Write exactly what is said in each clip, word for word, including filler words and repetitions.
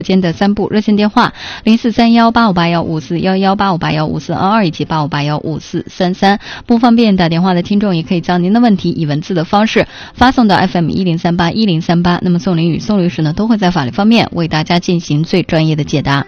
间的三部热线电话零四三幺八五八幺五四幺幺八五八幺五四二二以及八五八幺五四三三。不方便打电话的听众也可以将您的问题以文字的方式发送到 F M 一零三八一零三八，那么宋林与宋律师呢都会在法律方面为大家进行最专业的解答。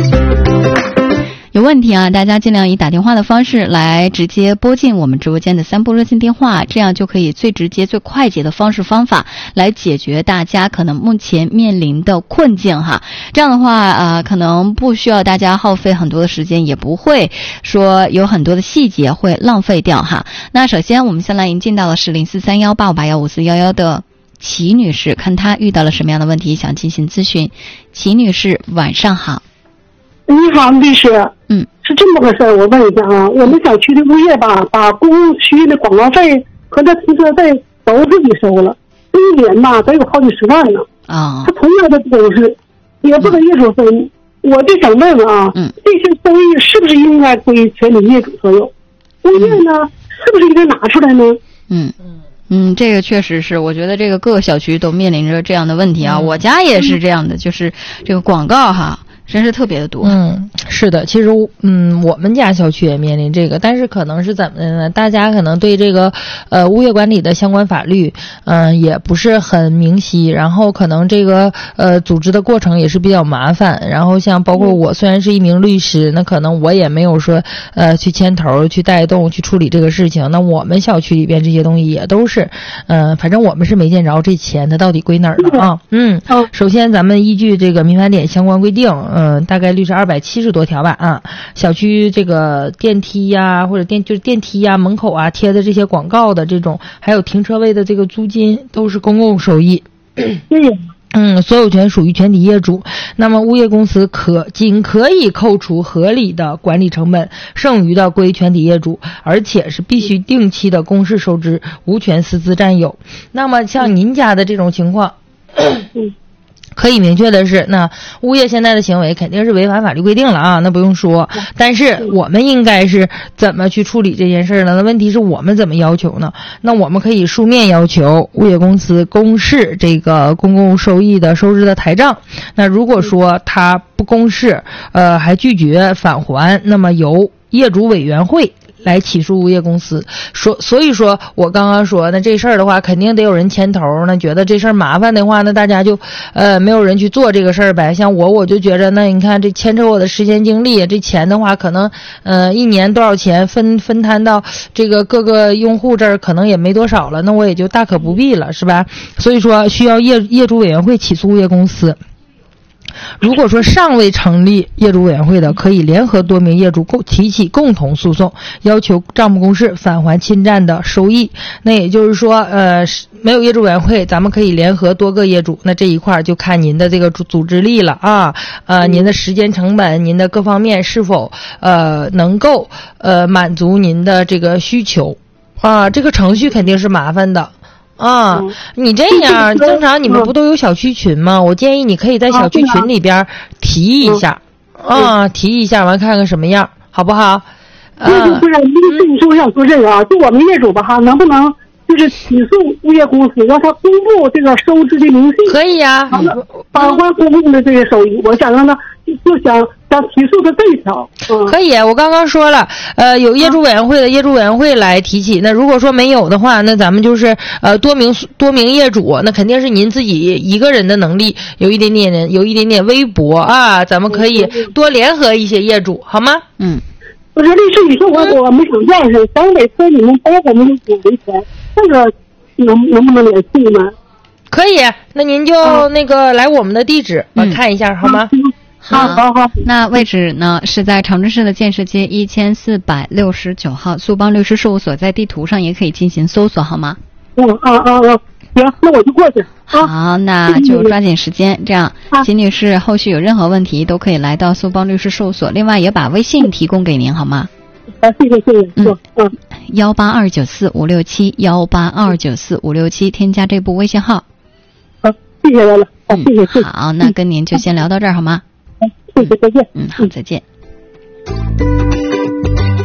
有问题啊，大家尽量以打电话的方式来直接拨进我们直播间的三部热线电话，这样就可以最直接最快捷的方式方法来解决大家可能目前面临的困境哈。这样的话呃，可能不需要大家耗费很多的时间，也不会说有很多的细节会浪费掉哈。那首先我们先来引进到的是零四三幺八五八幺五四幺幺的齐女士，看她遇到了什么样的问题想进行咨询。齐女士晚上好。 你好，律师。 嗯， 是这么个事儿，我问一下啊，我们小区的物业吧，把公共区的广告费和这停车费都自己收了，这一年吧得有好几十万呢。 啊、哦， 他从来都不公示，也不给业主分。嗯、我就想问问啊，嗯，这些收益是不是应该归全体业主所有？物业呢，嗯、是不是应该拿出来呢？ 嗯嗯。嗯，这个确实是，我觉得这个各个小区都面临着这样的问题啊。嗯、我家也是这样的，就是这个广告哈，真是特别的多。 嗯，是的，其实嗯，我们家小区也面临这个，但是可能是怎么的呢？大家可能对这个呃物业管理的相关法律，嗯、呃，也不是很明晰，然后可能这个呃组织的过程也是比较麻烦。然后像包括我虽然是一名律师，那可能我也没有说呃去牵头、去带动、去处理这个事情。那我们小区里边这些东西也都是，嗯、呃，反正我们是没见着这钱它到底归哪儿了啊？嗯，首先咱们依据这个民法典相关规定。嗯，大概率是二百七十多条吧啊。小区这个电梯呀、啊，或者电就是电梯呀、啊、门口啊贴的这些广告的这种，还有停车位的这个租金，都是公共收益。嗯，所有权属于全体业主。那么物业公司可仅可以扣除合理的管理成本，剩余的归全体业主，而且是必须定期的公示收支，无权私自占有。那么像您家的这种情况。可以明确的是，那物业现在的行为肯定是违反法律规定了啊，那不用说。但是我们应该是怎么去处理这件事呢？那问题是我们怎么要求呢？那我们可以书面要求物业公司公示这个公共收益的收支的台账。那如果说他不公示，呃，还拒绝返还，那么由业主委员会来起诉物业公司。说所以说我刚刚说那这事儿的话肯定得有人牵头，那觉得这事儿麻烦的话，那大家就呃没有人去做这个事儿呗。像我我就觉着那你看这牵扯我的时间精力，这钱的话可能呃一年多少钱分分摊到这个各个用户这儿可能也没多少了，那我也就大可不必了，是吧？所以说需要业业主委员会起诉物业公司。如果说尚未成立业主委员会的，可以联合多名业主共提起共同诉讼，要求账目公示返还侵占的收益。那也就是说呃没有业主委员会，咱们可以联合多个业主，那这一块就看您的这个组织力了啊，呃您的时间成本，您的各方面是否呃能够呃满足您的这个需求啊，这个程序肯定是麻烦的。啊，你这样正常你们不都有小区群吗？我建议你可以在小区群里边提一下，啊，提一下完看看什么样，好不好？ 不是不是，你说我想说这个啊，就我们业主吧哈，能不能就是起诉物业公司，让他公布这个收支的明细？ 可以呀， 返还公共的这些收益，我想让他就想想提诉的这一条。嗯， 可以，我刚刚说了，呃，有业主委员会的业主委员会来提起。那如果说没有的话，那咱们就是呃多名多名业主，那肯定是您自己一个人的能力有一点点有一点点微薄啊，咱们可以多联合一些业主，好吗？ 嗯。 我说律师，你说我我们想认识，等每次你们包我们五维钱，这个能能不能联系呢？ 可以，那您就那个来我们的地址，我、嗯、看一下好吗？ 嗯好，好，好。那位置呢是在长春市的建设街一千四百六十九号，苏邦律师事务所，在地图上也可以进行搜索，好吗？ 嗯啊啊啊！行，那我就过去。 好，那就抓紧时间。这样，秦女士后续有任何问题都可以来到苏邦律师事务所，另外也把微信提供给您，好吗？ 啊，谢谢谢谢。 嗯嗯，幺八二九四五六七幺八二九四五六七，添加这部微信号。 好，谢谢了。好，谢谢谢谢。 好，那跟您就先聊到这儿，好吗？ 谢谢，再见。 嗯，好，再见。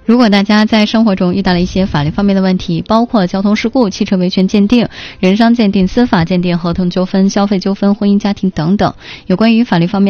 如果大家在生活中遇到了一些法律方面的问题，包括交通事故、汽车维权鉴定、人伤鉴定、司法鉴定、合同纠纷、消费纠纷、婚姻家庭等等，有关于法律方面